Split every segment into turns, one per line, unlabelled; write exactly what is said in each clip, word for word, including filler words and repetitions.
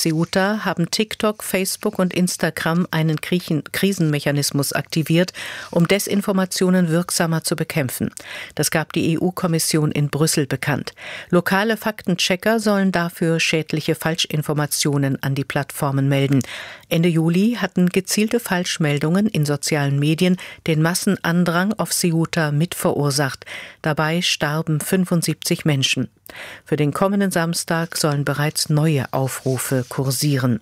Ceuta haben TikTok, Facebook und Instagram einen Krisenmechanismus aktiviert, um Desinformationen wirksamer zu bekämpfen. Das gab die E U-Kommission in Brüssel bekannt. Lokale Faktenchecker sollen dafür schädliche Falschinformationen an die Plattformen melden. Ende Juli hatten gezielte Falschmeldungen in sozialen Medien den Massenandrang auf Ceuta mitverursacht. Dabei starben fünfundsiebzig Menschen. Für den kommenden Samstag sollen bereits neue Aufrufe kursieren.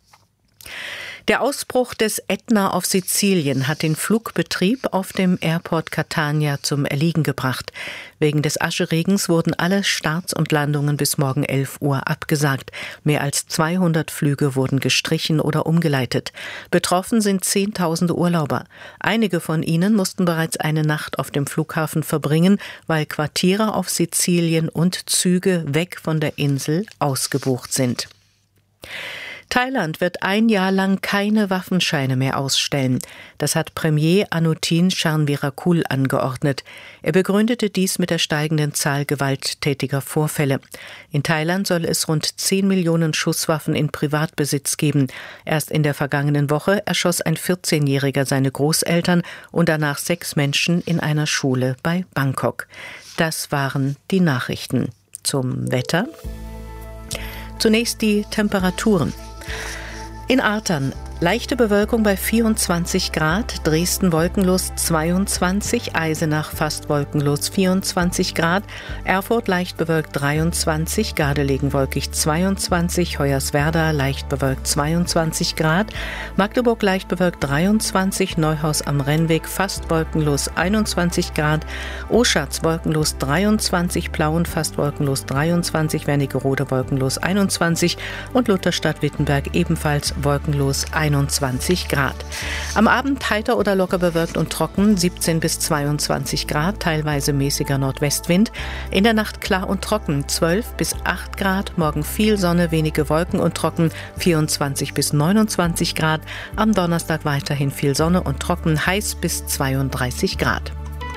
Der Ausbruch des Ätna auf Sizilien hat den Flugbetrieb auf dem Airport Catania zum Erliegen gebracht. Wegen des Ascheregens wurden alle Starts und Landungen bis morgen elf Uhr abgesagt. Mehr als zweihundert Flüge wurden gestrichen oder umgeleitet. Betroffen sind Zehntausende Urlauber. Einige von ihnen mussten bereits eine Nacht auf dem Flughafen verbringen, weil Quartiere auf Sizilien und Züge weg von der Insel ausgebucht sind. Thailand wird ein Jahr lang keine Waffenscheine mehr ausstellen. Das hat Premier Anutin Charnvirakul angeordnet. Er begründete dies mit der steigenden Zahl gewalttätiger Vorfälle. In Thailand soll es rund zehn Millionen Schusswaffen in Privatbesitz geben. Erst in der vergangenen Woche erschoss ein vierzehnjähriger seine Großeltern und danach sechs Menschen in einer Schule bei Bangkok. Das waren die Nachrichten. Zum Wetter. Zunächst die Temperaturen. In Artern leichte Bewölkung bei vierundzwanzig Grad, Dresden wolkenlos zweiundzwanzig, Eisenach fast wolkenlos vierundzwanzig Grad, Erfurt leicht bewölkt dreiundzwanzig, Gardelegen wolkig zweiundzwanzig, Hoyerswerda leicht bewölkt zweiundzwanzig Grad, Magdeburg leicht bewölkt dreiundzwanzig, Neuhaus am Rennweg fast wolkenlos einundzwanzig Grad, Oschatz wolkenlos dreiundzwanzig, Plauen fast wolkenlos dreiundzwanzig, Wernigerode wolkenlos einundzwanzig und Lutherstadt-Wittenberg ebenfalls wolkenlos einundzwanzig Grad. Am Abend heiter oder locker bewölkt und trocken, siebzehn bis zweiundzwanzig Grad, teilweise mäßiger Nordwestwind. In der Nacht klar und trocken, zwölf bis acht Grad, morgen viel Sonne, wenige Wolken und trocken, vierundzwanzig bis neunundzwanzig Grad. Am Donnerstag weiterhin viel Sonne und trocken, heiß bis zweiunddreißig Grad.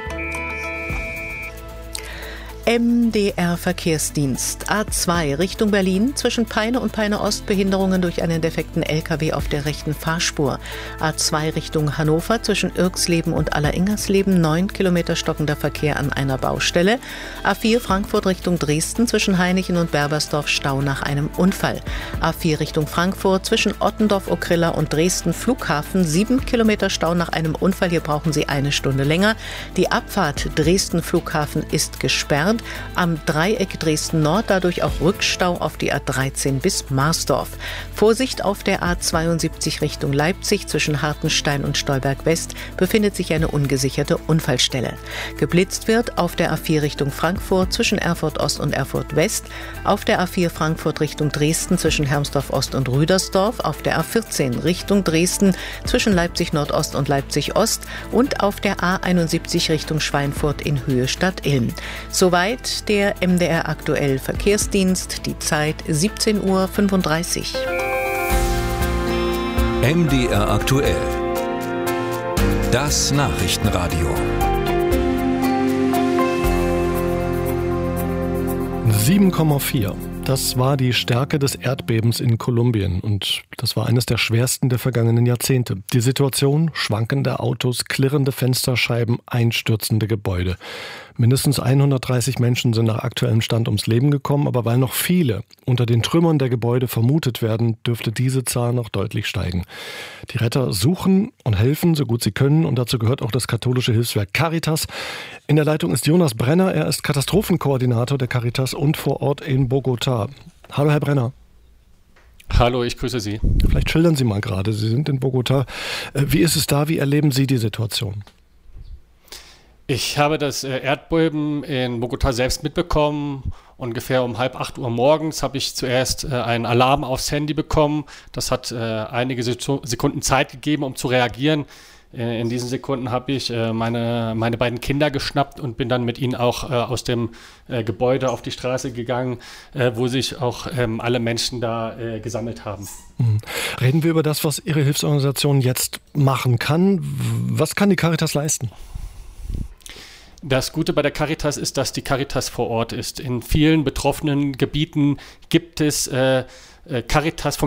M D R-Verkehrsdienst A zwei Richtung Berlin, zwischen Peine und Peine Ost Behinderungen durch einen defekten L K W auf der rechten Fahrspur. A zwei Richtung Hannover, zwischen Irksleben und Alleringersleben, neun Kilometer stockender Verkehr an einer Baustelle. A vier Frankfurt Richtung Dresden, zwischen Hainichen und Berbersdorf, Stau nach einem Unfall. A vier Richtung Frankfurt, zwischen Ottendorf-Okrilla und Dresden Flughafen, sieben Kilometer Stau nach einem Unfall. Hier brauchen Sie eine Stunde länger. Die Abfahrt Dresden Flughafen ist gesperrt. Am Dreieck Dresden-Nord dadurch auch Rückstau auf die A dreizehn bis Marsdorf. Vorsicht auf der A zweiundsiebzig Richtung Leipzig, zwischen Hartenstein und Stolberg-West befindet sich eine ungesicherte Unfallstelle. Geblitzt wird auf der A vier Richtung Frankfurt, zwischen Erfurt-Ost und Erfurt-West, auf der A vier Frankfurt Richtung Dresden, zwischen Hermsdorf-Ost und Rüdersdorf, auf der A vierzehn Richtung Dresden, zwischen Leipzig-Nordost und Leipzig-Ost und auf der A einundsiebzig Richtung Schweinfurt in Höhe Stadt-Ilm. Soweit der M D R aktuell Verkehrsdienst, die Zeit siebzehn Uhr fünfunddreißig.
M D R aktuell. Das Nachrichtenradio.
sieben Komma vier. Das war die Stärke des Erdbebens in Kolumbien und das war eines der schwersten der vergangenen Jahrzehnte. Die Situation: schwankende Autos, klirrende Fensterscheiben, einstürzende Gebäude. Mindestens hundertdreißig Menschen sind nach aktuellem Stand ums Leben gekommen, aber weil noch viele unter den Trümmern der Gebäude vermutet werden, dürfte diese Zahl noch deutlich steigen. Die Retter suchen und helfen, so gut sie können, und dazu gehört auch das katholische Hilfswerk Caritas. In der Leitung ist Jonas Brenner, er ist Katastrophenkoordinator der Caritas und vor Ort in Bogotá. Hallo Herr Brenner.
Hallo, ich grüße Sie.
Vielleicht schildern Sie mal gerade, Sie sind in Bogotá. Wie ist es da, wie erleben Sie die Situation?
Ich habe das Erdbeben in Bogotá selbst mitbekommen. Ungefähr um halb acht Uhr morgens habe ich zuerst einen Alarm aufs Handy bekommen. Das hat einige Sekunden Zeit gegeben, um zu reagieren. In diesen Sekunden habe ich meine, meine beiden Kinder geschnappt und bin dann mit ihnen auch aus dem Gebäude auf die Straße gegangen, wo sich auch alle Menschen da gesammelt haben.
Reden wir über das, was Ihre Hilfsorganisation jetzt machen kann. Was kann die Caritas leisten?
Das Gute bei der Caritas ist, dass die Caritas vor Ort ist. In vielen betroffenen Gebieten gibt es äh, Caritas